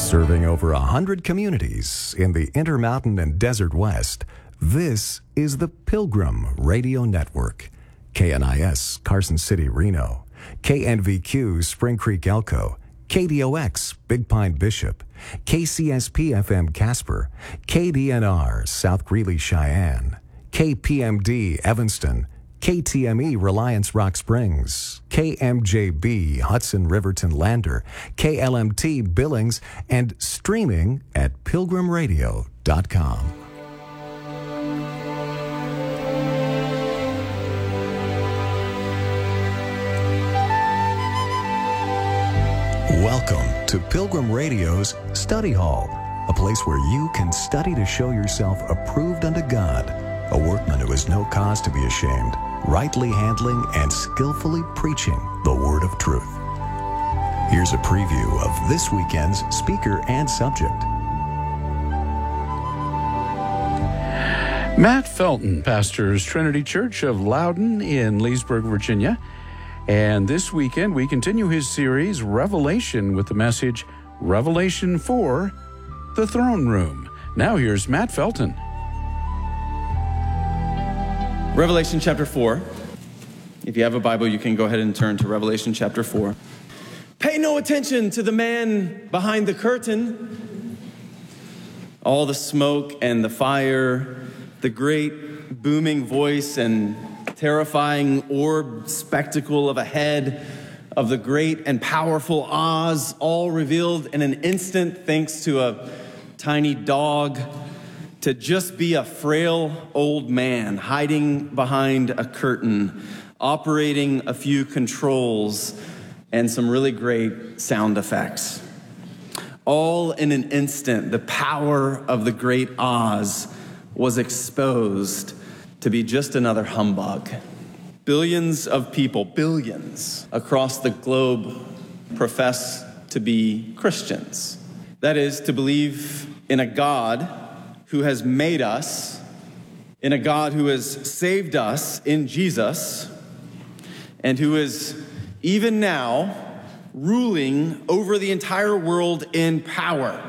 Serving over 100 communities in the Intermountain and Desert West, this is the Pilgrim Radio Network. KNIS, Carson City, Reno. KNVQ, Spring Creek, Elko. KDOX, Big Pine, Bishop. KCSP-FM, Casper. KDNR, South Greeley, Cheyenne. KPMD, Evanston. KTME, Reliance Rock Springs, KMJB, Hudson Riverton Lander, KLMT, Billings, and streaming at pilgrimradio.com. Welcome to Pilgrim Radio's Study Hall, a place where you can study to show yourself approved unto God, a workman who has no cause to be ashamed, rightly handling and skillfully preaching the word of truth. Here's a preview of this weekend's speaker and subject. Matt Felton pastors Trinity Church of Loudon in Leesburg, Virginia. And this weekend we continue his series, Revelation, with the message, Revelation 4, the Throne Room. Now here's Matt Felton. Revelation chapter 4. If you have a Bible, you can go ahead and turn to Revelation chapter 4. Pay no attention to the man behind the curtain. All the smoke and the fire, the great booming voice and terrifying orb spectacle of a head of the great and powerful Oz, all revealed in an instant thanks to a tiny dog, to just be a frail old man hiding behind a curtain, operating a few controls and some really great sound effects. All in an instant, the power of the great Oz was exposed to be just another humbug. Billions of people, billions across the globe profess to be Christians. That is, to believe in a God who has made us, in a God who has saved us in Jesus, and who is even now ruling over the entire world in power.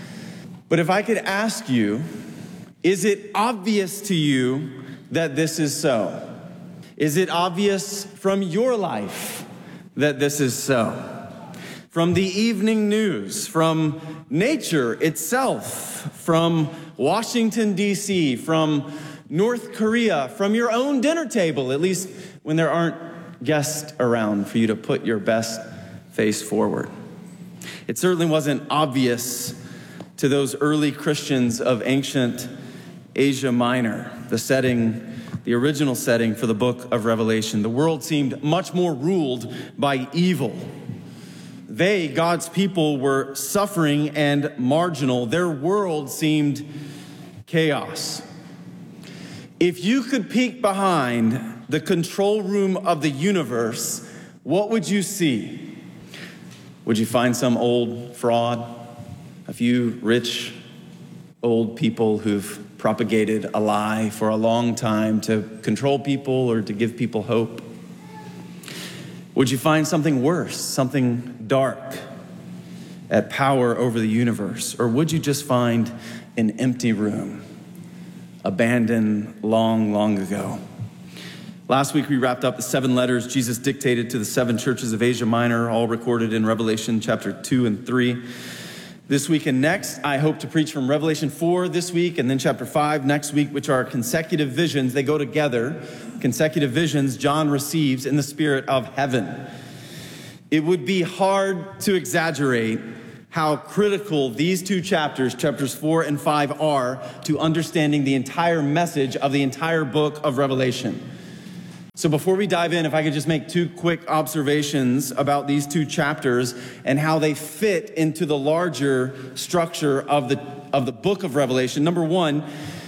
But if I could ask you, is it obvious to you that this is so? Is it obvious from your life that this is so? From the evening news, from nature itself, from Washington, D.C., from North Korea, from your own dinner table, at least when there aren't guests around for you to put your best face forward. It certainly wasn't obvious to those early Christians of ancient Asia Minor, the original setting for the book of Revelation. The world seemed much more ruled by evil. They, God's people, were suffering and marginal. Their world seemed chaos. If you could peek behind the control room of the universe, what would you see? Would you find some old fraud? A few rich old people who've propagated a lie for a long time to control people or to give people hope? Would you find something worse, something dark at power over the universe? Or would you just find an empty room, abandoned long, long ago? Last week we wrapped up the 7 letters Jesus dictated to the 7 churches of Asia Minor, all recorded in Revelation chapter 2 and 3. This week and next, I hope to preach from Revelation 4 this week and then chapter 5 next week, which are consecutive visions. They go together. Consecutive visions John receives in the spirit of heaven. It would be hard to exaggerate how critical these 2 chapters, chapters 4 and 5, are to understanding the entire message of the entire book of Revelation. So before we dive in, if I could just make 2 quick observations about these 2 chapters and how they fit into the larger structure of the book of Revelation. Number 1,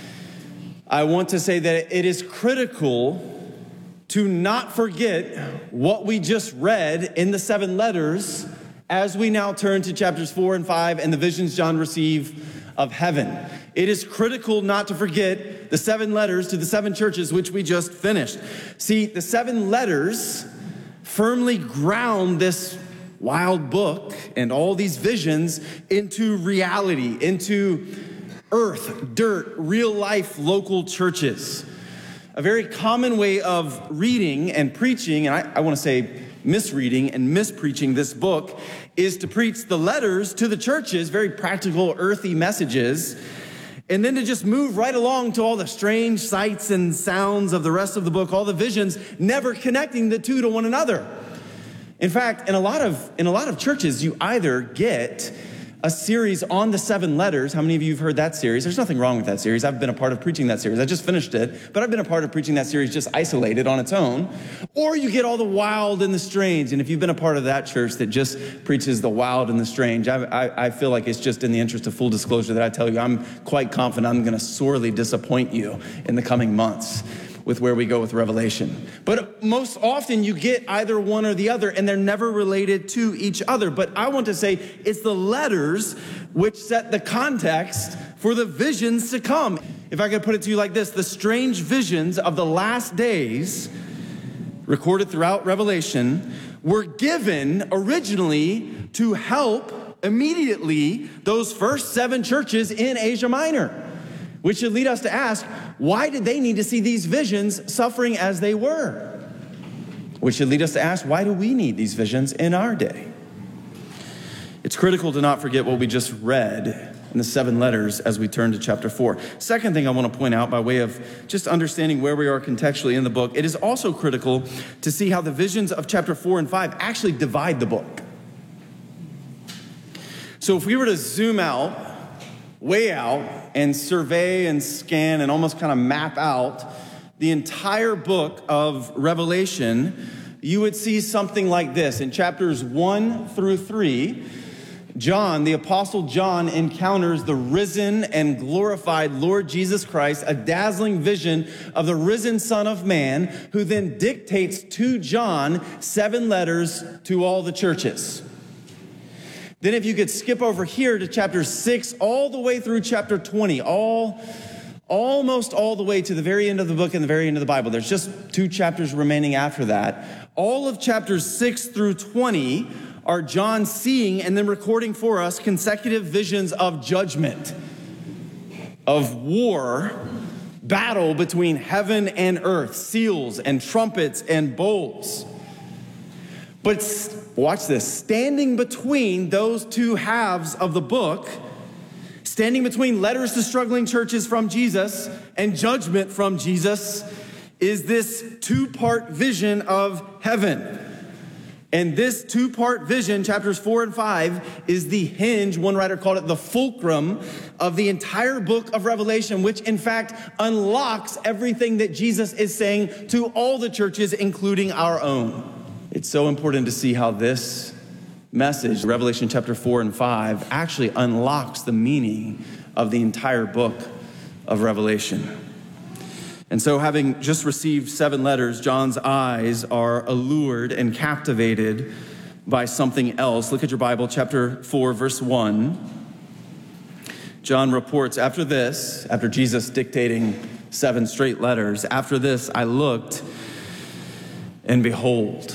I want to say that it is critical to not forget what we just read in the 7 letters as we now turn to chapters 4 and 5 and the visions John received of heaven. It is critical not to forget the 7 letters to the 7 churches which we just finished. See, the 7 letters firmly ground this wild book and all these visions into reality, into earth, dirt, real life local churches. A very common way of reading and preaching, and I want to say misreading and mispreaching this book, is to preach the letters to the churches, very practical, earthy messages, and then to just move right along to all the strange sights and sounds of the rest of the book, all the visions, never connecting the two to one another. In fact, in a lot of churches, you either get a series on the 7 letters. How many of you have heard that series? There's nothing wrong with that series. I've been a part of preaching that series. I just finished it, but I've been a part of preaching that series just isolated on its own. Or you get all the wild and the strange. And if you've been a part of that church that just preaches the wild and the strange, I feel like it's just in the interest of full disclosure that I tell you, I'm quite confident I'm going to sorely disappoint you in the coming months with where we go with Revelation. But most often you get either one or the other, and they're never related to each other. But I want to say it's the letters which set the context for the visions to come. If I could put it to you like this, the strange visions of the last days recorded throughout Revelation were given originally to help immediately those first 7 churches in Asia Minor, which should lead us to ask, why did they need to see these visions suffering as they were? Which should lead us to ask, why do we need these visions in our day? It's critical to not forget what we just read in the 7 letters as we turn to chapter 4. Second thing I want to point out by way of just understanding where we are contextually in the book, it is also critical to see how the visions of chapter 4 and 5 actually divide the book. So if we were to zoom out, way out, and survey and scan and almost kind of map out the entire book of Revelation, you would see something like this. In chapters 1 through 3, John, the Apostle John, encounters the risen and glorified Lord Jesus Christ, a dazzling vision of the risen Son of Man, who then dictates to John 7 letters to all the churches. Then if you could skip over here to chapter 6, all the way through chapter 20, almost all the way to the very end of the book and the very end of the Bible. There's just 2 chapters remaining after that. All of chapters 6 through 20 are John seeing and then recording for us consecutive visions of judgment, of war, battle between heaven and earth, seals and trumpets and bowls. But watch this, standing between those 2 halves of the book, standing between letters to struggling churches from Jesus and judgment from Jesus, is this 2-part vision of heaven. And this 2-part vision, chapters 4 and 5, is the hinge, one writer called it the fulcrum, of the entire book of Revelation, which in fact unlocks everything that Jesus is saying to all the churches, including our own. It's so important to see how this message, Revelation chapter 4 and 5, actually unlocks the meaning of the entire book of Revelation. And so, having just received 7 letters, John's eyes are allured and captivated by something else. Look at your Bible, chapter 4, verse 1. John reports, after Jesus dictating 7 straight letters, after this I looked, and behold,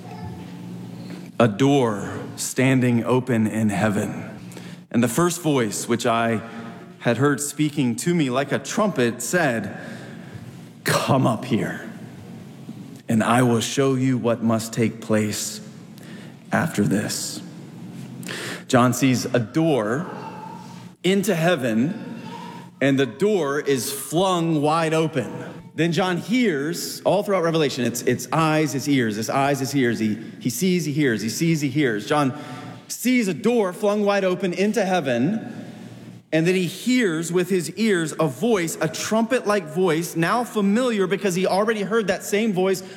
a door standing open in heaven. And the first voice, which I had heard speaking to me like a trumpet, said, "Come up here, and I will show you what must take place after this." John sees a door into heaven, and the door is flung wide open. Then John hears, all throughout Revelation, it's eyes, it's ears, it's eyes, it's ears. He sees, he hears, he sees, he hears. John sees a door flung wide open into heaven, and then he hears with his ears a voice, a trumpet-like voice, now familiar because he already heard that same voice